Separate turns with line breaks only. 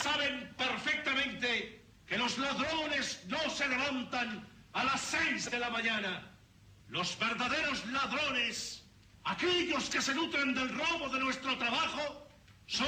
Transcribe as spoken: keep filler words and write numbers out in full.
saben perfectamente que los ladrones no se levantan a las seis de la mañana. Los verdaderos ladrones, aquellos que se nutren del robo de nuestro trabajo,